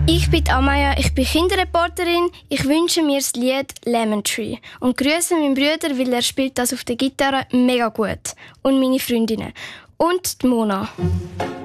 Ich bin Amaya, ich bin Kinderreporterin. Ich wünsche mir das Lied «Lemon Tree» und grüße meinen Bruder, weil er spielt das auf der Gitarre mega gut. Und meine Freundinnen. Und die Mona.